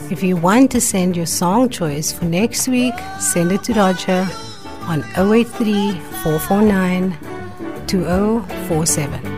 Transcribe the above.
If you want to send your song choice for next week, send it to Roger on 083 449 2047.